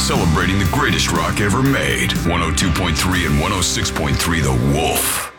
celebrating the greatest rock ever made. 102.3 and 106.3 The Wolf.